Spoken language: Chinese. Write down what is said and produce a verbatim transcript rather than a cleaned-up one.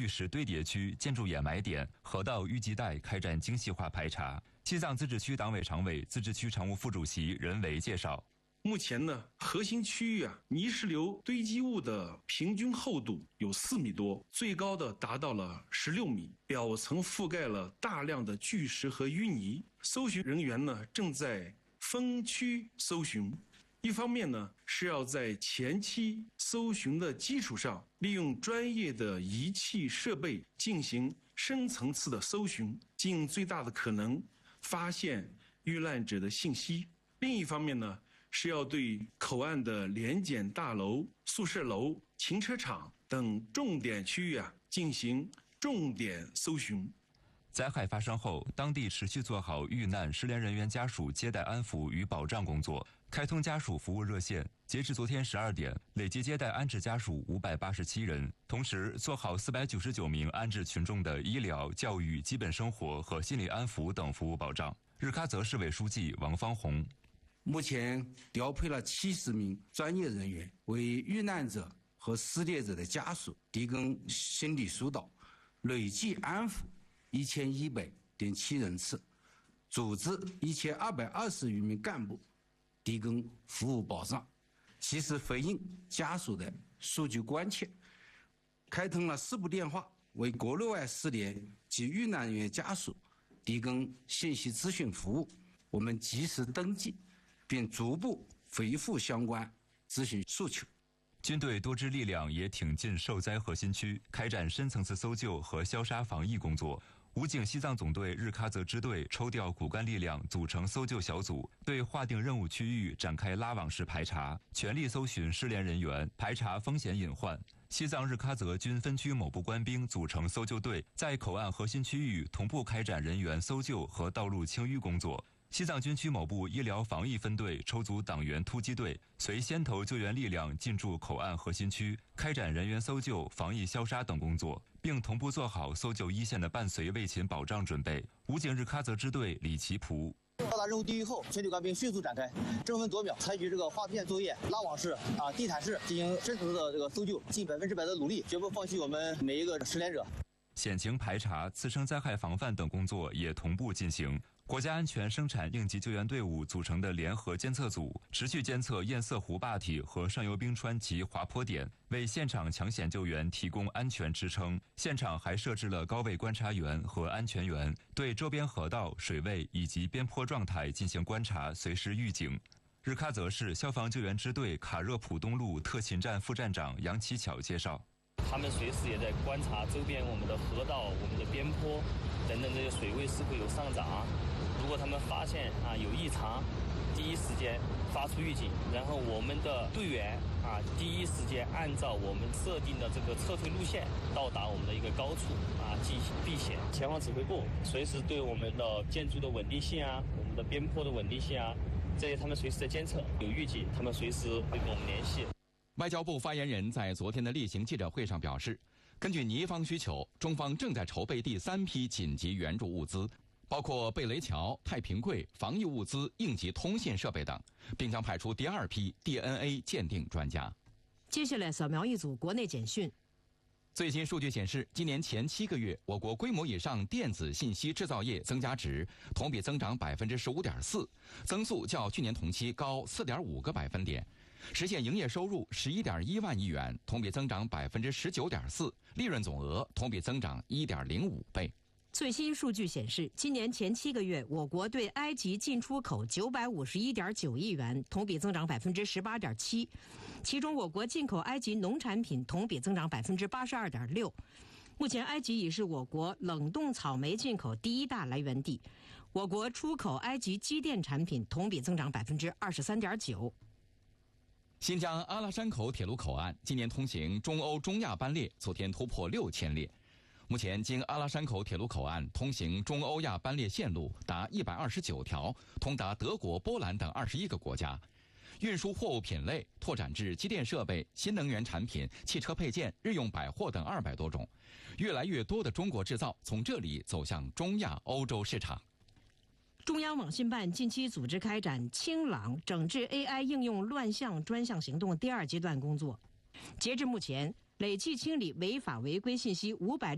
石堆叠区、建筑掩埋点、河道淤积带开展精细化排查。西藏自治区党委常委、自治区常务副主席任维介绍。 目前呢，核心区域啊，泥石流堆积物的平均厚度有四米多，最高的达到了十六米，表层覆盖了大量的巨石和淤泥。搜寻人员呢，正在分区搜寻。一方面呢，是要在前期搜寻的基础上，利用专业的仪器设备进行深层次的搜寻，尽最大的可能发现遇难者的信息。另一方面呢，是要对口岸的联检大楼、宿舍楼、停车场等重点区域啊进行重点搜寻。 灾害发生后，当地持续做好遇难失联人员家属接待安抚与保障工作，开通家属服务热线。截至昨天十二点，累计接待安置家属五百八十七人，同时做好四百九十九名安置群众的医疗、教育、基本生活和心理安抚等服务保障。日喀则市委书记王方红。 目前调配了七十名专业人员，为遇难者和失联者的家属提供心理疏导，累计安抚一千一百点七人次，组织一千二百二十余名干部提供服务保障，及时回应家属的诉求关切，开通了四部电话，为国内外失联及遇难人员家属提供信息咨询服务。我们及时登记，并逐步回复相关咨询诉求。 军队多支力量也挺进受灾核心区，开展深层次搜救和消杀防疫工作。武警西藏总队日喀则支队抽调骨干力量，组成搜救小组，对划定任务区域展开拉网式排查，全力搜寻失联人员，排查风险隐患。西藏日喀则军分区某部官兵组成搜救队，在口岸核心区域同步开展人员搜救和道路清淤工作。西藏军区某部医疗防疫分队抽组党员突击队，随先头救援力量进驻口岸核心区，开展人员搜救、防疫消杀等工作，并同步做好搜救一线的伴随卫勤保障准备。武警日喀则支队李奇普。 到达任务地域后，全体官兵迅速展开，争分夺秒，采取这个划片作业、拉网式、啊地毯式进行深层次的这个搜救，尽百分之百的努力，绝不放弃我们每一个失联者。 险情排查、次生灾害防范等工作也同步进行。国家安全生产应急救援队伍组成的联合监测组，持续监测堰塞湖坝体和上游冰川及滑坡点，为现场抢险救援提供安全支撑。现场还设置了高位观察员和安全员，对周边河道、水位以及边坡状态进行观察，随时预警。日喀则市消防救援支队卡热普东路特勤站副站长杨启巧介绍。 他们随时也在观察周边我们的河道、我们的边坡等等这些水位是否有上涨。如果他们发现啊有异常，第一时间发出预警，然后我们的队员啊第一时间按照我们设定的这个撤退路线到达我们的一个高处啊进行避险。前方指挥部随时对我们的建筑的稳定性啊、我们的边坡的稳定性啊，这些他们随时在监测，有预警，他们随时会跟我们联系。 外交部发言人在昨天的例行记者会上表示，根据尼方需求，中方正在筹备第三批紧急援助物资，包括贝雷桥、太平柜、防疫物资、应急通信设备等，并将派出第二批 D N A 鉴定专家。 接下来扫描一组国内简讯。 最新数据显示，今年前七个月，我国规模以上电子信息制造业增加值同比增长百分之十五点四，增速较去年同期高四点五个百分点。实现营业收入十一点一万亿元，同比增长百分之十九点四，利润总额同比增长一点零五倍。 最新数据显示，今年前七个月，我国对埃及进出口九百五十一点九亿元，同比增长百分之十八点七。其中，我国进口埃及农产品同比增长百分之八十二点六。目前，埃及已是我国冷冻草莓进口第一大来源地。我国出口埃及机电产品同比增长百分之二十三点九。 新疆阿拉山口铁路口岸今年通行中欧中亚班列昨天突破六千列。目前，经阿拉山口铁路口岸通行中欧亚班列线路达一百二十九条，通达德国、波兰等二十一个国家。运输货物品类拓展至机电设备、新能源产品、汽车配件、日用百货等二百多种。越来越多的中国制造从这里走向中亚、欧洲市场。 中央网信办近期组织开展清朗整治 A I 应用乱象专项行动第二阶段工作，截至目前，累计清理违法违规信息五百